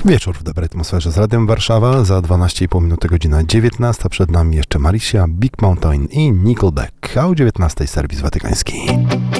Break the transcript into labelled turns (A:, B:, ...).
A: Wieczór w dobrej atmosferze z Radiem Warszawa. Za 12,5 minuty godzina 19. Przed nami jeszcze Maricia, Big Mountain i Nickelback, a o 19 serwis watykański.